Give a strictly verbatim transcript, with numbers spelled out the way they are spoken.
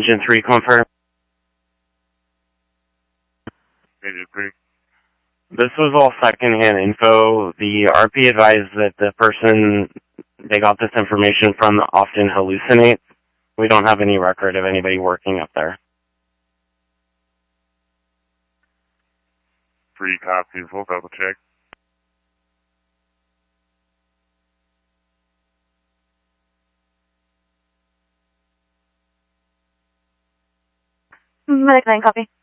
Agent three confirm. Agent three. This was all secondhand info. The R P advised that the person they got this information from often hallucinates. We don't have any record of anybody working up there. Three copies, we'll double check. Medic nine, copy.